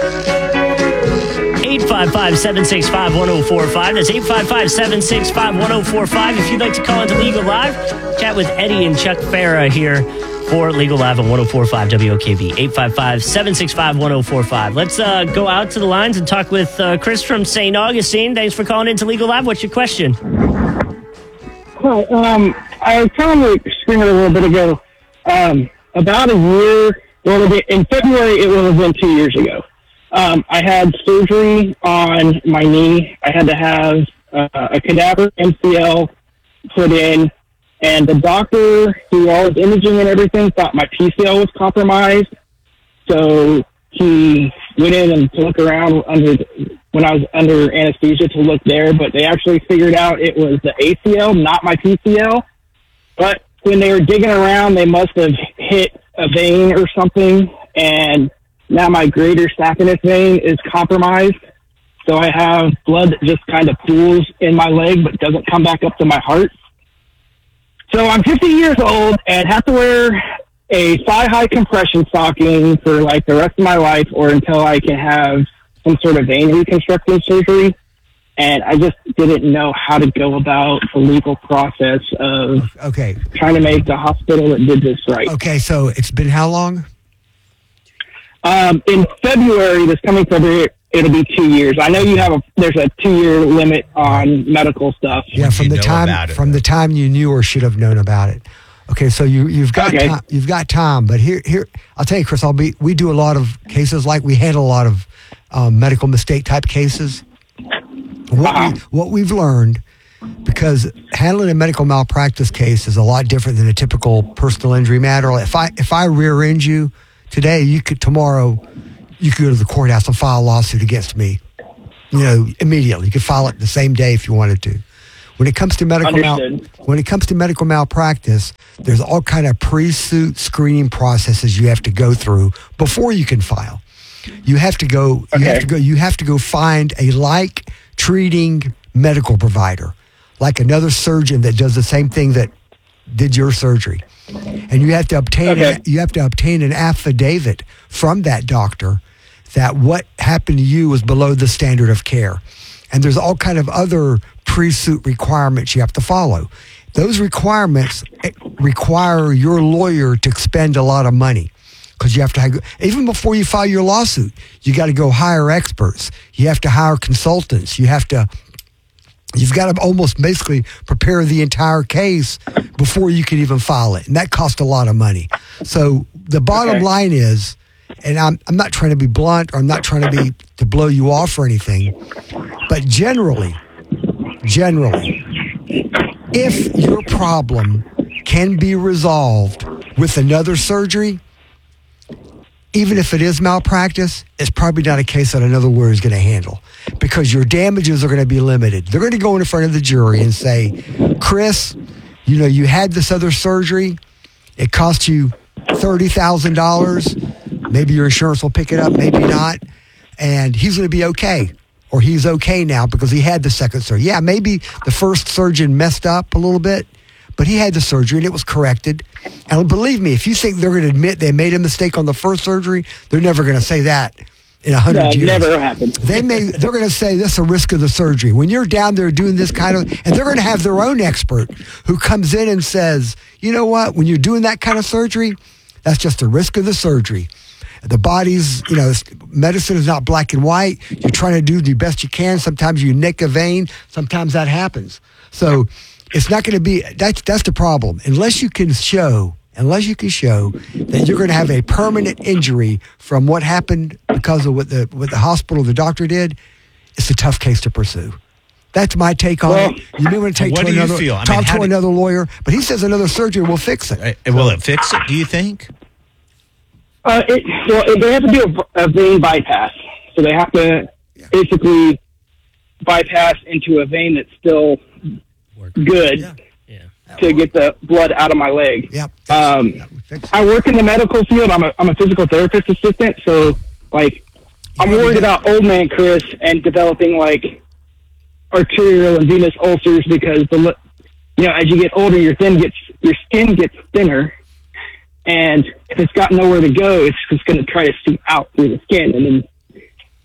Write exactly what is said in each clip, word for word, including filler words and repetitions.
eight five five, seven six five, one oh four five. That's eight five five, seven six five, one oh four five. If you'd like to call into Legal Live, chat with Eddie and Chuck Farah here for Legal Live on one oh four point five W O K V. eight five five, seven six five, one oh four five. Let's uh, go out to the lines and talk with uh, Chris from Saint Augustine. Thanks for calling into Legal Live. What's your question? Hi. Um, I was telling the screener a little bit ago, um, about a year, well, in February, it would have been two years ago. Um, I had surgery on my knee. I had to have uh, a cadaver M C L put in, and the doctor, who all was imaging and everything, thought my P C L was compromised. So he went in and to look around under when I was under anesthesia to look there, but they actually figured out it was the A C L, not my P C L. But when they were digging around, they must have hit a vein or something, and now my greater saphenous vein is compromised. So I have blood that just kind of pools in my leg but doesn't come back up to my heart. So I'm fifty years old and have to wear a thigh-high compression stocking for like the rest of my life or until I can have some sort of vein reconstruction surgery. And I just didn't know how to go about the legal process of okay. trying to make the hospital that did this right. Okay, so it's been how long? Um, in February, this coming February, it'll be two years. I know you have a there's a two year limit on medical stuff. Yeah, from the time from the time you knew or should have known about it. Okay, so you you've got okay. time, you've got time, but here here I'll tell you, Chris. I'll be we do a lot of cases like we handle a lot of um, medical mistake type cases. What uh-huh. we, what we've learned, because handling a medical malpractice case is a lot different than a typical personal injury matter. If I if I rear end you today, you could tomorrow, you could go to the courthouse and file a lawsuit against me. You know, immediately. You could file it the same day if you wanted to. When it comes to medical mal, when it comes to medical malpractice, there's all kind of pre-suit screening processes you have to go through before you can file. You have to go. Okay. You have to go. You have to go find a like treating medical provider, like another surgeon that does the same thing that did your surgery. And you have to obtain okay. a, you have to obtain an affidavit from that doctor that what happened to you was below the standard of care. And there's all kind of other pre-suit requirements you have to follow. Those requirements require your lawyer to expend a lot of money because you have to have, even before you file your lawsuit, you got to go hire experts. You have to hire consultants. You have to You've got to almost basically prepare the entire case before you can even file it. And that costs a lot of money. So the bottom okay. line is, and I'm I'm not trying to be blunt or I'm not trying to be to blow you off or anything, but generally, generally, if your problem can be resolved with another surgery, even if it is malpractice, it's probably not a case that another lawyer is going to handle because your damages are going to be limited. They're going to go in front of the jury and say, Chris, you know, you had this other surgery. It cost you thirty thousand dollars. Maybe your insurance will pick it up, maybe not. And he's going to be okay. Or he's okay now because he had the second surgery. Yeah, maybe the first surgeon messed up a little bit, but he had the surgery and it was corrected. And believe me, if you think they're going to admit they made a mistake on the first surgery, they're never going to say that in a hundred no, years. Never happened. They may, they're going to say this is a risk of the surgery. When you're down there doing this kind of, and they're going to have their own expert who comes in and says, you know what, when you're doing that kind of surgery, that's just a risk of the surgery. The body's, you know, medicine is not black and white. You're trying to do the best you can. Sometimes you nick a vein. Sometimes that happens. So it's not going to be, that's, that's the problem. Unless you can show, unless you can show that you're going to have a permanent injury from what happened because of what the, what the hospital, the doctor did, it's a tough case to pursue. That's my take on well, it. You may want to take what to do another, you feel? I talk mean, to do, another lawyer, but he says another surgeon will fix it. Uh, will it fix it, do you think? Uh, it, well, it, they have to do a, a vein bypass. So they have to yeah. basically bypass into a vein that's still Work. good yeah. Yeah. to get the blood out of my leg. Yep. Um, I work in the medical field. I'm a, I'm a physical therapist assistant. So, like, I'm worried about old man Chris and developing, like, arterial and venous ulcers because, the you know, as you get older, your, thin gets, your skin gets thinner. And if it's got nowhere to go, it's just going to try to seep out through the skin. And then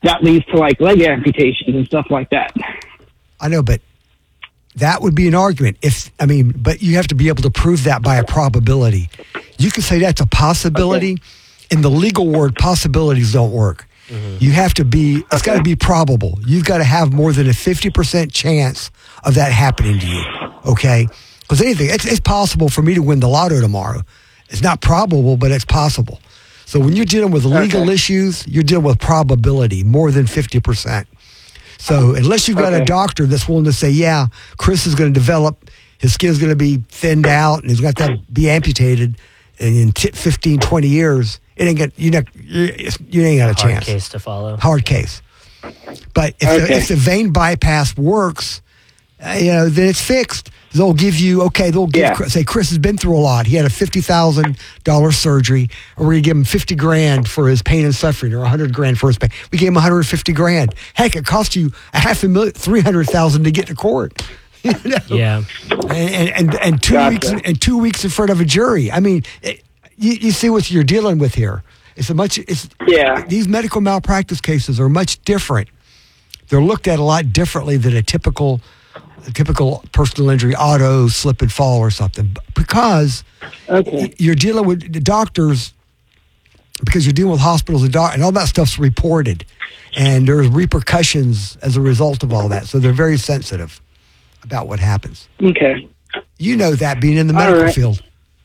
that leads to like leg amputations and stuff like that. I know, but that would be an argument. If I mean, but you have to be able to prove that by a probability. You can say that's a possibility. Okay. In the legal word, possibilities don't work. Mm-hmm. You have to be, it's got to be probable. You've got to have more than a fifty percent chance of that happening to you, okay? Because anything, it's, it's possible for me to win the lotto tomorrow. It's not probable, but it's possible. So when you're dealing with legal Okay. issues, you're dealing with probability, more than fifty percent. So unless you've got Okay. a doctor that's willing to say, yeah, Chris is going to develop, his skin's going to be thinned out, and he's got to be amputated in t- fifteen, twenty years, it ain't got, you, not, you, you ain't got a Hard chance. case to follow. Hard case. But if, the, Okay. if the vein bypass works, uh, you know, then it's fixed. They'll give you, okay, they'll give, Yeah. say, Chris has been through a lot. He had a fifty thousand dollars surgery, and we're going to give him fifty grand for his pain and suffering, or one hundred grand for his pain. We gave him one hundred fifty grand. Heck, it cost you a half a million, three hundred thousand to get to court. You know? Yeah. And, and, and two Gotcha. weeks and two weeks in front of a jury. I mean, it, you, you see what you're dealing with here. It's a much, it's, Yeah. these medical malpractice cases are much different. They're looked at a lot differently than a typical a typical personal injury, auto, slip and fall or something. Because Okay. you're dealing with the doctors, because you're dealing with hospitals and, doc- and all that stuff's reported. And there's repercussions as a result of all that. So they're very sensitive about what happens. Okay. You know that, being in the All medical right. field.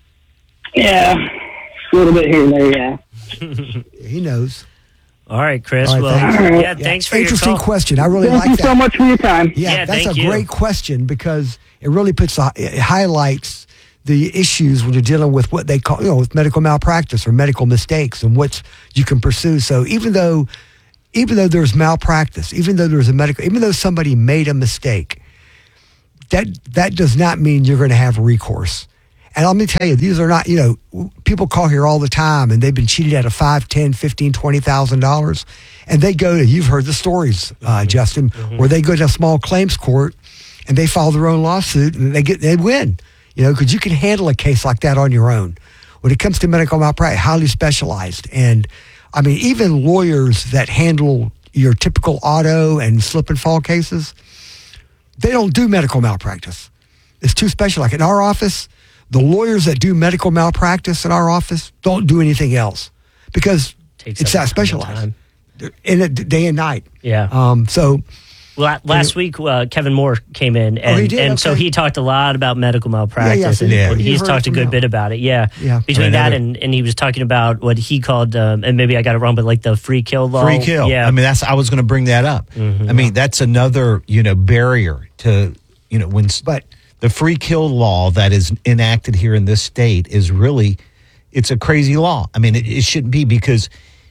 Yeah. A little bit here and there, yeah. He knows. All right, Chris. All right, well, thanks. All right. yeah, thanks for Interesting your call. question. I really Thank like you that. so much for your time. Yeah, Yeah, that's thank a you. great question, because it really puts a, it highlights the issues when you're dealing with what they call, you know, with medical malpractice or medical mistakes, and what you can pursue. So even though even though there's malpractice, even though there's a medical, even though somebody made a mistake, that that does not mean you're going to have recourse. And let me tell you, these are not, you know, people call here all the time and they've been cheated out of five, ten, fifteen, twenty thousand dollars. And they go to, you've heard the stories, uh, Justin, where they go to a small claims court and they file their own lawsuit and they get, they win. You know, because you can handle a case like that on your own. When it comes to medical malpractice, highly specialized. And I mean, even lawyers that handle your typical auto and slip and fall cases, they don't do medical malpractice. It's too special. Like in our office, the lawyers that do medical malpractice in our office don't do anything else, because Takes it's up that a ton of specialized. time. They're in it day and night. Yeah. Um, so La- Last week, uh, Kevin Moore came in, and, Oh, he did? and so Okay. he talked a lot about medical malpractice, Yeah, yeah, so and, you- and you he's heard talked a from good him. bit about it. Yeah, Yeah. Between I that know. and, and he was talking about what he called, um, and maybe I got it wrong, but like the free kill law. Free kill. Yeah, I mean, that's I was going to bring that up. I mean, that's another, you know, barrier to, you know, when s- But- the free kill law that is enacted here in this state is really, it's a crazy law. I mean, it, it shouldn't be, because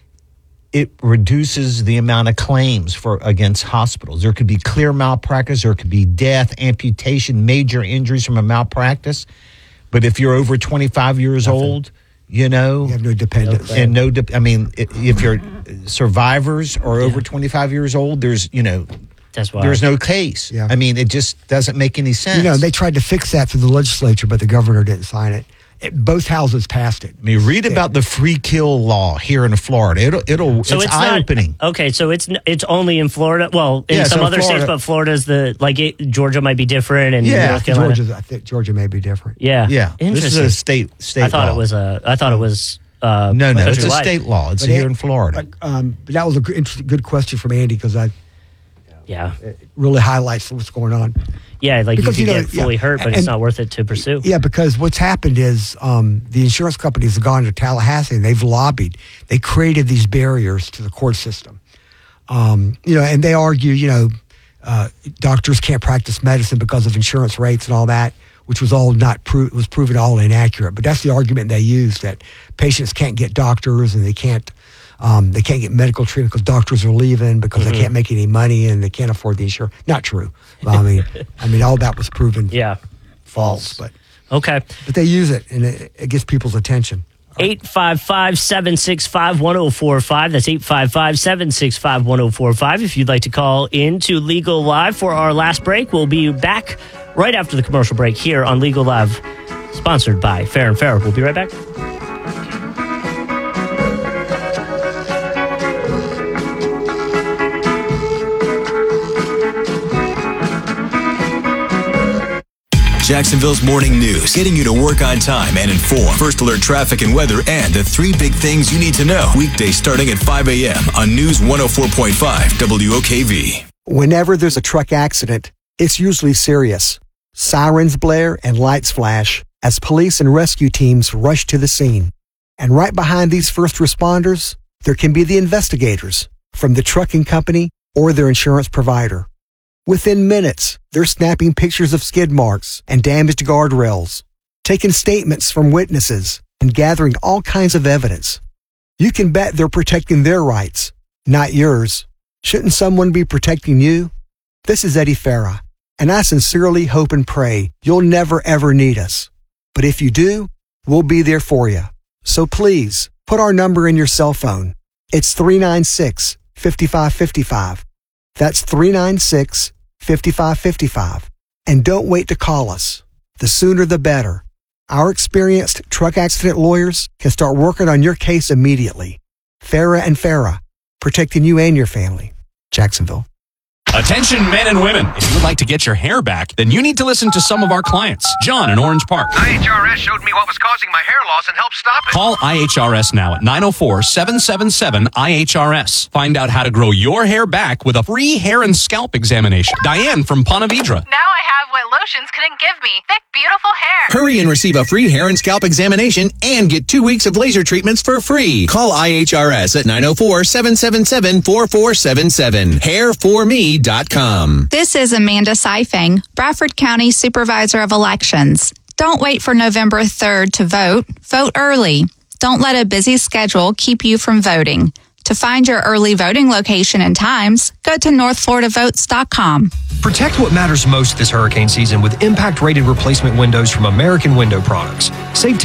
it reduces the amount of claims for against hospitals. There could be clear malpractice, there could be death, amputation, major injuries from a malpractice. But if you're over twenty-five years old, you know, you have no dependents. and no, de- I mean, i- if you're survivors or over twenty-five years old, there's, you know, that's why. there's no case. Yeah. I mean, it just doesn't make any sense. You know, they tried to fix that through the legislature, but the governor didn't sign it. it both houses passed it. I mean, read about the free kill law here in Florida. It'll, it'll, So it's, it's not- eye opening. Okay, so it's n- it's only in Florida. Well, in Yeah, some so other states, Florida- but Florida's the like it, Georgia might be different, and Yeah, North Carolina. Georgia, I think Georgia may be different. Yeah, Yeah, this is interesting. a state state. I thought law. it was a. I thought it was. Uh, No, no, it's a countrywide. state law. It's But here it- in Florida. Um, but that was a good, interesting- good question from Andy, because I Yeah, it really highlights what's going on. yeah. Like Because, you you could know, get fully yeah, hurt, but and- it's not worth it to pursue. Yeah, because what's happened is um, the insurance companies have gone to Tallahassee and they've lobbied. They created these barriers to the court system. Um, you know, and they argue, you know, uh, doctors can't practice medicine because of insurance rates and all that, which was all not pro- was proven all inaccurate. But that's the argument they use, that patients can't get doctors and they can't um, they can't get medical treatment because doctors are leaving because Mm-hmm. they can't make any money and they can't afford the insurance. Not true. I mean, I mean, all that was proven Yeah, false, but. okay. But they use it, and it, it gets people's attention. eight five five, seven six five, one oh four five. That's eight five five, seven six five, one oh four five. If you'd like to call into Legal Live for our last break, we'll be back right after the commercial break here on Legal Live, sponsored by Fair and Fair. We'll be right back. Jacksonville's morning news, getting you to work on time and informed. First alert traffic and weather, and the three big things you need to know. Weekdays starting at five a.m. on News one oh four point five W O K V. Whenever there's a truck accident, it's usually serious. Sirens blare and lights flash as police and rescue teams rush to the scene. And right behind these first responders, there can be the investigators from the trucking company or their insurance provider. Within minutes, they're snapping pictures of skid marks and damaged guardrails, taking statements from witnesses, and gathering all kinds of evidence. You can bet they're protecting their rights, not yours. Shouldn't someone be protecting you? This is Eddie Farah, and I sincerely hope and pray you'll never ever need us. But if you do, we'll be there for you. So please, put our number in your cell phone. It's three nine six, five five five five. That's three nine six, five five five five. And don't wait to call us. The sooner the better. Our experienced truck accident lawyers can start working on your case immediately. Farah and Farah, protecting you and your family. Jacksonville. Attention men and women. If you would like to get your hair back, then you need to listen to some of our clients. John in Orange Park. I H R S showed me what was causing my hair loss and helped stop it. Call I H R S now at nine oh four, seven seven seven, I H R S. Find out how to grow your hair back with a free hair and scalp examination. Diane from Ponte Vedra. Now I have what lotions couldn't give me. Thick, beautiful hair. Hurry and receive a free hair and scalp examination and get two weeks of laser treatments for free. Call I H R S at nine oh four, seven seven seven, four four seven seven. hair for me dot com. This is Amanda Seifeng, Bradford County Supervisor of Elections. Don't wait for November third to vote. Vote early. Don't let a busy schedule keep you from voting. To find your early voting location and times, go to north florida votes dot com. Protect what matters most this hurricane season with impact-rated replacement windows from American Window Products. Save